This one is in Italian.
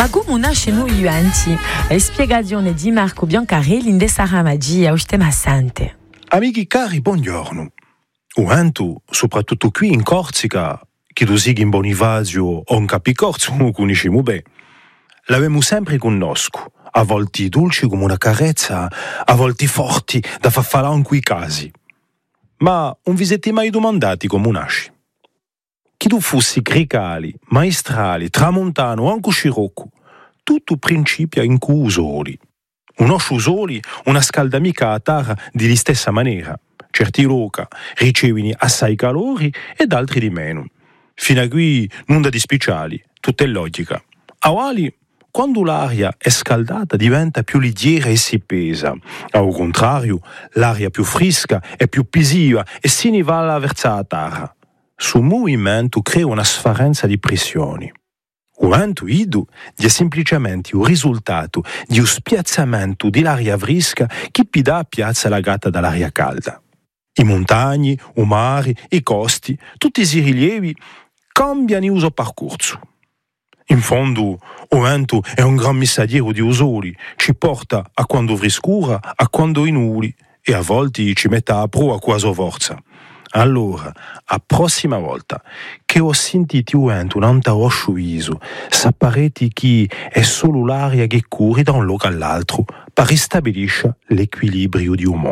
Ma come nasce noi yuanti? La spiegazione di Marco Biancarelli in Sara Magia o stemma sante. Amici cari, buongiorno. Uantu, soprattutto qui in Corsica, che tu sia in Bonifacio o in Capicorso, conosciamo bene. L'avemo sempre conosco, a volte dolci come una carezza, a volte forti da far falare in quei casi. Ma non vi siete mai domandati come nasce? Chi tu fossi grecali, maestrali, tramontano o anche scirocco, tutto principia in cui usoli. Unosci usoli, una scaldamica a terra di stessa maniera. Certi loca ricevono assai calori ed altri di meno. Fino a qui nulla di speciali, tutto è logica. A quali, quando l'aria è scaldata diventa più leggera e si pesa. Al contrario, l'aria più fresca è più pesiva e si ne va verso la terra. Su movimento crea una sfarenza di pressioni. Quanto ido è semplicemente il risultato di un spiazzamento dell'aria fresca che dà piazza alla gatta dall'aria calda. I montagne, i mari, i costi, tutti i rilievi cambiano il uso percorso. In fondo, il vento è un gran messaggero di usoli, ci porta a quando frescura, a quando inuli e a volte ci mette a prova quasi forza. Allora, a prossima volta che ho sentito il vento in antawoscio viso, sapparete che è solo l'aria che corre da un luogo all'altro per ristabilire l'equilibrio di un mondo.